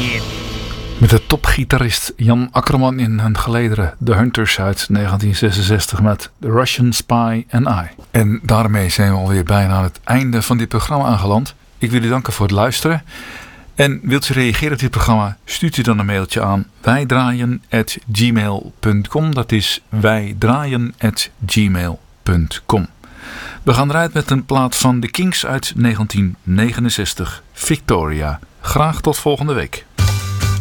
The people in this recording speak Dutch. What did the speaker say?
Met de topgitarist Jan Akkerman in hun gelederen The Hunters uit 1966 met The Russian Spy and I. En daarmee zijn we alweer bijna aan het einde van dit programma aangeland. Ik wil u danken voor het luisteren. En wilt u reageren op dit programma, stuurt u dan een mailtje aan wijdraaien@gmail.com. Dat is wijdraaien@gmail.com. We gaan eruit met een plaat van The Kinks uit 1969, Victoria. Graag tot volgende week.